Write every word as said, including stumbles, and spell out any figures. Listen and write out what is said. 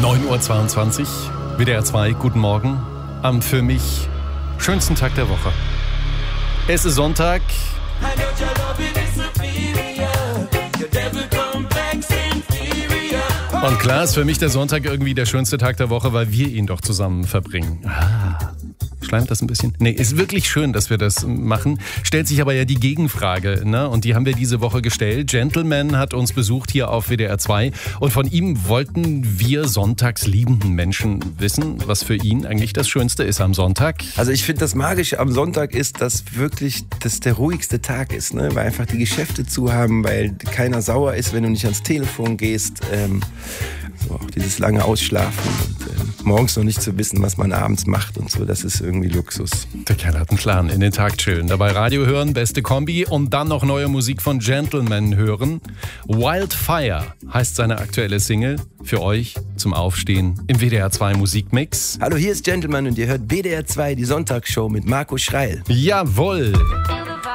neun Uhr zweiundzwanzig, W D R zwei, guten Morgen, am für mich schönsten Tag der Woche. Es ist Sonntag. Und klar ist für mich der Sonntag irgendwie der schönste Tag der Woche, weil wir ihn doch zusammen verbringen. Ah, schleimt das ein bisschen? Nee, ist wirklich schön, dass wir das machen. Stellt sich aber ja die Gegenfrage, ne? Und die haben wir diese Woche gestellt. Gentleman hat uns besucht hier auf W D R zwei und von ihm wollten wir sonntags liebenden Menschen wissen, was für ihn eigentlich das Schönste ist am Sonntag. Also ich finde, das Magische am Sonntag ist, dass wirklich das der ruhigste Tag ist, ne? Weil einfach die Geschäfte zu haben, weil keiner sauer ist, wenn du nicht ans Telefon gehst. Ähm, so auch dieses lange Ausschlafen und äh, morgens noch nicht zu wissen, was man abends macht und so, das ist irgendwie Luxus. Der Kerl hat einen Plan, in den Tag chillen, dabei Radio hören, beste Kombi und dann noch neue Musik von Gentleman hören. Wildfire heißt seine aktuelle Single, für euch zum Aufstehen im W D R zwei Musikmix. Hallo, hier ist Gentleman und ihr hört W D R zwei, die Sonntagsshow mit Marco Schreil. Jawohl!